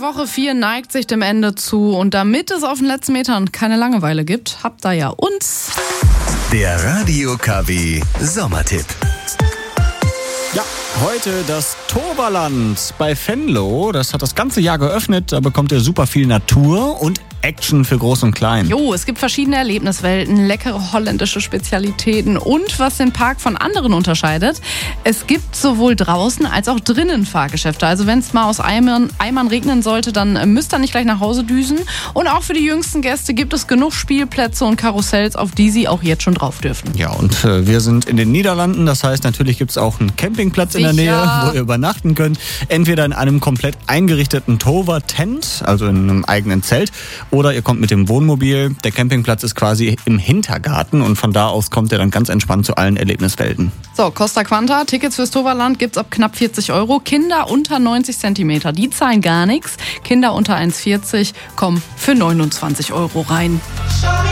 Woche 4 neigt sich dem Ende zu und damit es auf den letzten Metern keine Langeweile gibt, habt ihr ja uns. Der Radio KW Sommertipp. Ja, heute das Toverland bei Venlo. Das hat das ganze Jahr geöffnet. Da bekommt ihr super viel Natur und Action für Groß und Klein. Jo, es gibt verschiedene Erlebniswelten, leckere holländische Spezialitäten und was den Park von anderen unterscheidet, es gibt sowohl draußen als auch drinnen Fahrgeschäfte. Also wenn es mal aus Eimern regnen sollte, dann müsst ihr nicht gleich nach Hause düsen. Und auch für die jüngsten Gäste gibt es genug Spielplätze und Karussells, auf die sie auch jetzt schon drauf dürfen. Ja, und wir sind in den Niederlanden. Das heißt, natürlich gibt es auch einen Campingplatz in der Nähe, wo ihr übernachten könnt. Entweder in einem komplett eingerichteten Tover-Tent, also in einem eigenen Zelt, oder ihr kommt mit dem Wohnmobil. Der Campingplatz ist quasi im Hintergarten und von da aus kommt ihr dann ganz entspannt zu allen Erlebniswelten. So, Costa Quanta, Tickets fürs Toverland gibt's ab knapp 40 €. Kinder unter 90 Zentimeter, die zahlen gar nichts. Kinder unter 1,40 kommen für 29 € rein.